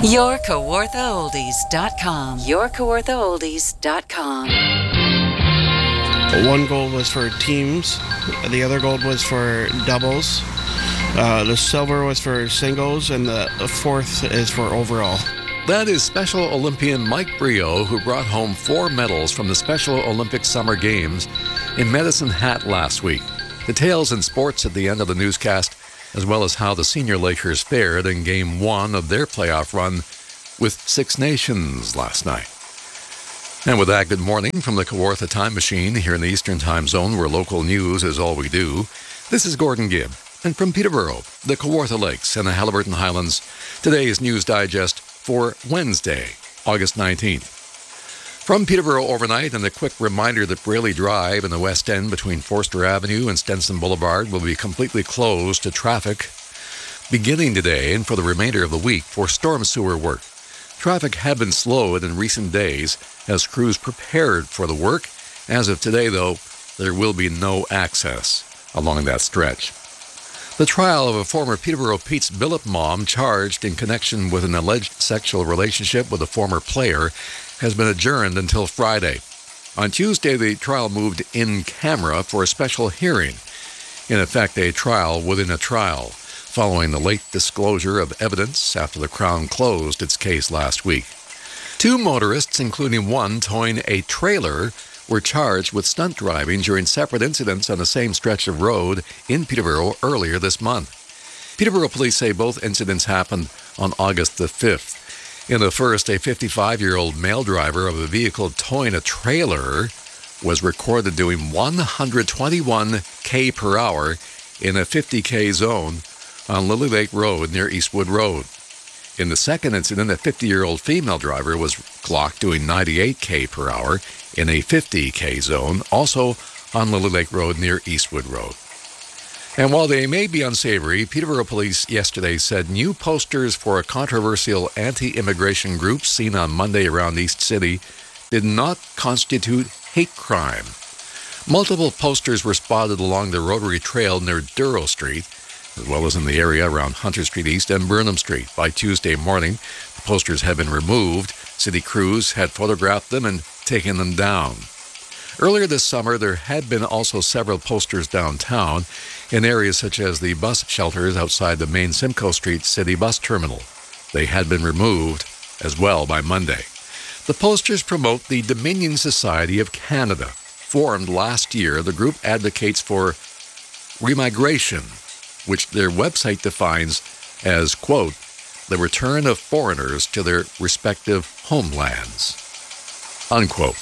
YourKawarthaOldies.com. YourKawarthaOldies.com. One gold was for teams. The other gold was for doubles. The silver was for singles, and the fourth is for overall. That is Special Olympian Mike Brio, who brought home 4 medals from the Special Olympic Summer Games in Medicine Hat last week. Details and sports at the end of the newscast, as well as how the senior Lakers fared in Game 1 of their playoff run with Six Nations last night. And with that, good morning from the Kawartha Time Machine here in the Eastern Time Zone, where local news is all we do. This is Gordon Gibb. And from Peterborough, the Kawartha Lakes and the Haliburton Highlands, today's News Digest for Wednesday, August 19th. From Peterborough overnight, and a quick reminder that Braley Drive in the West End between Forster Avenue and Stenson Boulevard will be completely closed to traffic beginning today and for the remainder of the week for storm sewer work. Traffic had been slowed in recent days as crews prepared for the work. As of today, though, there will be no access along that stretch. The trial of a former Peterborough Pete's Billup mom charged in connection with an alleged sexual relationship with a former player has been adjourned until Friday. On Tuesday, the trial moved in camera for a special hearing. In effect, a trial within a trial, following the late disclosure of evidence after the Crown closed its case last week. 2 motorists, including one towing a trailer, were charged with stunt driving during separate incidents on the same stretch of road in Peterborough earlier this month. Peterborough police say both incidents happened on August the 5th. In the first, a 55-year-old male driver of a vehicle towing a trailer was recorded doing 121 k per hour in a 50 k zone on Lily Lake Road near Eastwood Road. In the second incident, a 50-year-old female driver was clocked doing 98 k per hour in a 50 k zone, also on Lily Lake Road near Eastwood Road. And while they may be unsavory, Peterborough Police yesterday said new posters for a controversial anti-immigration group seen on Monday around East City did not constitute hate crime. Multiple posters were spotted along the Rotary Trail near Durrow Street, as well as in the area around Hunter Street East and Burnham Street. By Tuesday morning, the posters had been removed. City crews had photographed them and taken them down. Earlier this summer, there had been also several posters downtown in areas such as the bus shelters outside the main Simcoe Street City bus terminal. They had been removed as well by Monday. The posters promote the Dominion Society of Canada. Formed last year, the group advocates for remigration, which their website defines as, quote, the return of foreigners to their respective homelands, unquote.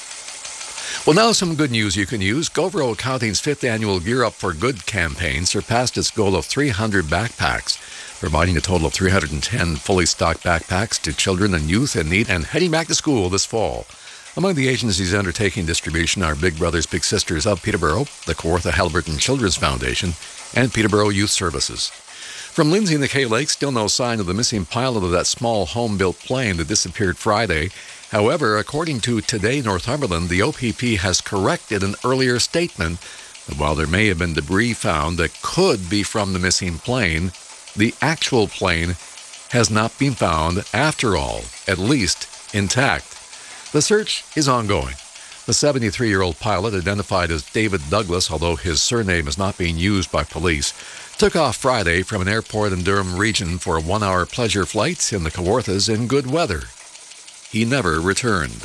Well, now some good news you can use. Govro Accounting's 5th annual Gear Up for Good campaign surpassed its goal of 300 backpacks, providing a total of 310 fully stocked backpacks to children and youth in need and heading back to school this fall. Among the agencies undertaking distribution are Big Brothers Big Sisters of Peterborough, the Kawartha Haliburton Children's Foundation, and Peterborough Youth Services. From Lindsay and the Kay Lakes, still no sign of the missing pilot of that small home-built plane that disappeared Friday. However, according to Today Northumberland, the OPP has corrected an earlier statement that while there may have been debris found that could be from the missing plane, the actual plane has not been found after all, at least intact. The search is ongoing. The 73-year-old pilot, identified as David Douglas, although his surname is not being used by police, took off Friday from an airport in Durham region for a 1-hour pleasure flight in the Kawarthas in good weather. He never returned.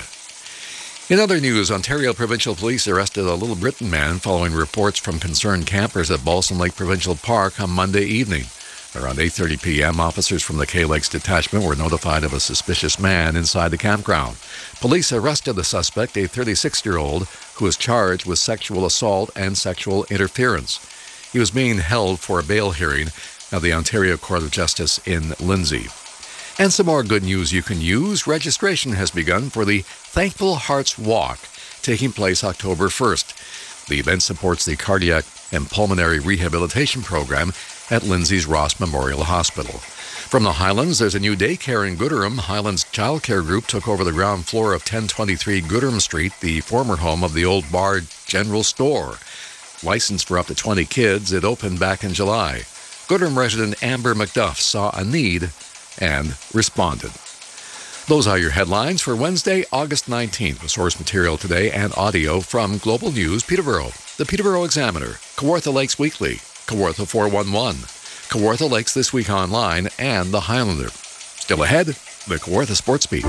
In other news, Ontario Provincial Police arrested a Little Britain man following reports from concerned campers at Balsam Lake Provincial Park on Monday evening. Around 8:30 p.m., officers from the Kay Lakes Detachment were notified of a suspicious man inside the campground. Police arrested the suspect, a 36-year-old, who was charged with sexual assault and sexual interference. He was being held for a bail hearing at the Ontario Court of Justice in Lindsay. And some more good news you can use. Registration has begun for the Thankful Hearts Walk, taking place October 1st. The event supports the Cardiac and Pulmonary Rehabilitation Program at Lindsay's Ross Memorial Hospital. From the Highlands, there's a new daycare in Gooderham. Highlands Child Care Group took over the ground floor of 1023 Gooderham Street, the former home of the old Bard General Store. Licensed for up to 20 kids, it opened back in July. Gooderham resident Amber McDuff saw a need and responded. Those are your headlines for Wednesday, August 19th. The source material today and audio from Global News, Peterborough, the Peterborough Examiner, Kawartha Lakes Weekly, Kawartha 411, Kawartha Lakes This Week Online, and The Highlander. Still ahead, the Kawartha Sports Beat.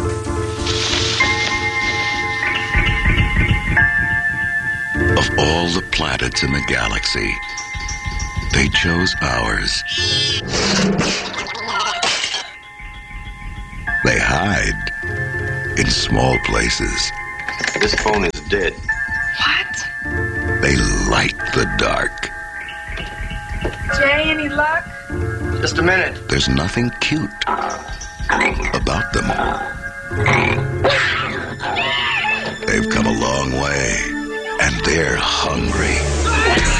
Of all the planets in the galaxy, they chose ours. They hide in small places. This phone is dead. What? They light the dark. Jay, any luck? Just a minute. There's nothing cute about them. They've come a long way, and they're hungry.